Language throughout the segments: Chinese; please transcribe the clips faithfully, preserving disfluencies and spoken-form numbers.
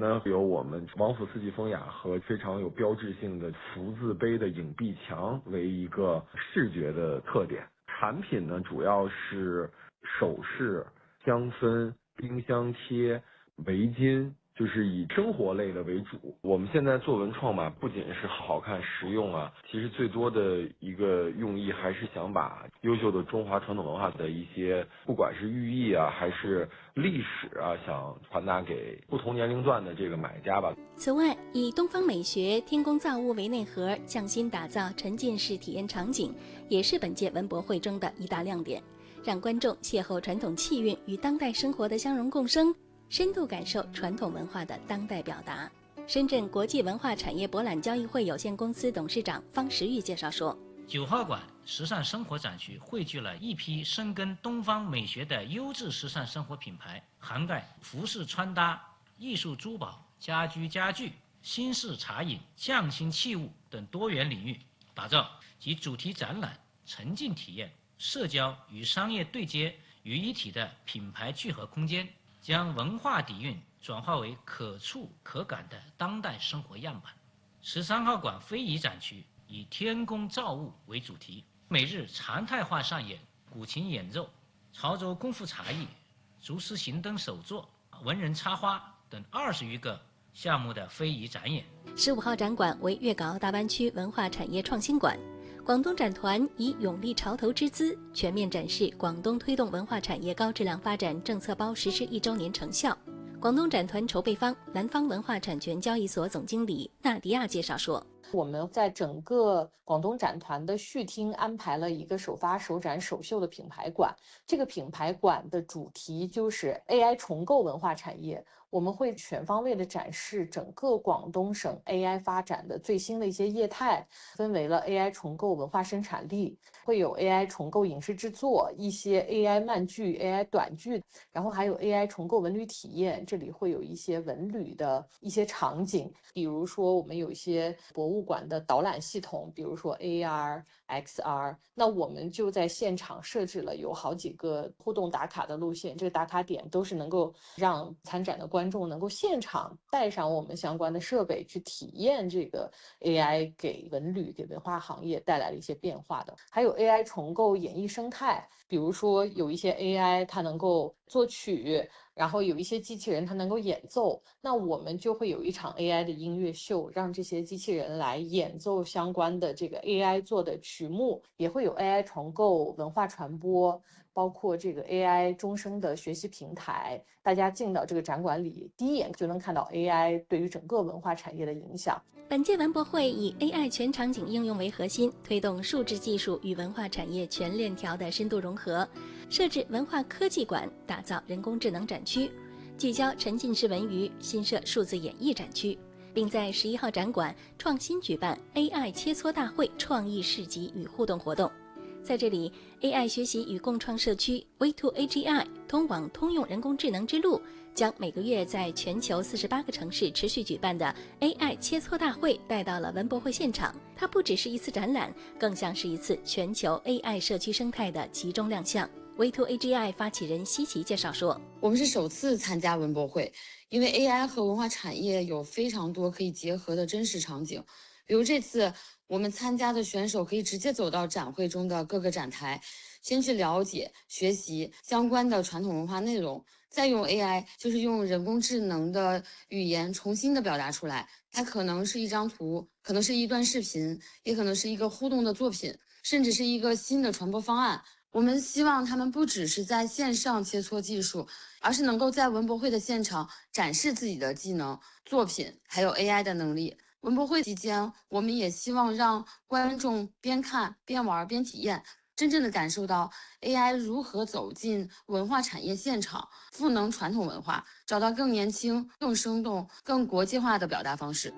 呢，有我们王府四季风雅和非常有标志性的福字碑的影壁墙为一个视觉的特点。产品呢，主要是首饰、香氛、冰箱贴、围巾，就是以生活类的为主。我们现在做文创嘛，不仅是好看实用啊，其实最多的一个用意还是想把优秀的中华传统文化的一些，不管是寓意啊，还是历史啊，想传达给不同年龄段的这个买家吧。 此外，以东方美学、天工造物为内核，匠心打造沉浸式体验场景，也是本届文博会中的一大亮点，让观众邂逅传统气韵与当代生活的相融共生，深度感受传统文化的当代表达。深圳国际文化产业博览交易会有限公司董事长方时玉介绍说， 九号馆时尚生活展区汇聚了一批深耕东方美学的优质时尚生活品牌，涵盖服饰穿搭、艺术珠宝、家居家具、新式茶饮、匠心器物等多元领域，打造集主题展览、沉浸体验、社交与商业对接于一体的品牌聚合空间，将文化底蕴转化为可触可感的当代生活样板。十三号馆非遗展区以天工造物为主题，每日常态化上演古琴演奏、潮州功夫茶艺、竹丝行灯手作、文人插花等二十余个项目的非遗展演。 十五号展馆为粤港澳大湾区文化产业创新馆，广东展团以勇立潮头之姿，全面展示广东推动文化产业高质量发展政策包实施一周年成效。广东展团筹备方南方文化产权交易所总经理纳迪亚介绍说， 我们在整个广东展团的序厅安排了一个首发首展首秀的品牌馆，这个品牌馆的主题就是 A I 重构文化产业。我们会全方位的展示整个广东省 A I 发展的最新的一些业态，分为了 A I 重构文化生产力，会有 A I 重构影视制作，一些 A I 漫剧、A I 短剧，然后还有 A I 重构文旅体验，这里会有一些文旅的一些场景，比如说我们有一些博物馆的导览系统，比如说 A R、X R， 那我们就在现场设置了有好几个互动打卡的路线，这个打卡点都是能够让参展的观众能够现场带上我们相关的设备去体验这个 A I 给文旅给文化行业带来了一些变化的。还有 A I 重构演艺生态，比如说有一些 A I 它能够作曲，然后有一些机器人它能够演奏，那我们就会有一场 A I 的音乐秀，让这些机器人来演奏相关的这个 A I 做的曲目，也会有 A I 重构文化传播，包括这个 A I 终生的学习平台，大家进到这个展馆里，第一眼就能看到 A I 对于整个文化产业的影响。 本届文博会以 A I 全场景应用为核心，推动数字技术与文化产业全链条的深度融合，设置文化科技馆，打造人工智能展区，聚焦沉浸式文娱，新设数字演艺展区，并在十一号展馆创新举办 A I 切磋大会创意市集与互动活动。在这里 ，A I 学习与共创社区 V to A G I 通往通用人工智能之路，将每个月在全球四十八个城市持续举办的 A I 切磋大会带到了文博会现场。它不只是一次展览，更像是一次全球 A I 社区生态的集中亮相。V to A G I 发起人西奇介绍说， 我们是首次参加文博会，因为 A I 和文化产业有非常多可以结合的真实场景，比如这次我们参加的选手可以直接走到展会中的各个展台，先去了解、学习相关的传统文化内容，再用 A I， 就是用人工智能的语言重新的表达出来。它可能是一张图，可能是一段视频，也可能是一个互动的作品，甚至是一个新的传播方案。我们希望他们不只是在线上切磋技术，而是能够在文博会的现场展示自己的技能、作品，还有 A I 的能力。文博会期间，我们也希望让观众边看边玩边体验，真正的感受到 A I 如何走进文化产业现场，赋能传统文化，找到更年轻、更生动、更国际化的表达方式。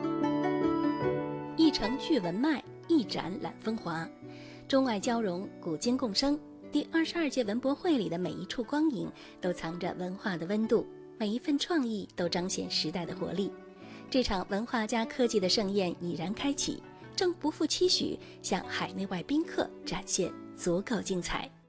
一城聚文脉，一展揽风华，中外交融，古今共生。第二十二届文博会里的每一处光影都藏着文化的温度，每一份创意都彰显时代的活力。这场文化加科技的盛宴已然开启，正不负期许，向海内外宾客展现足够精彩。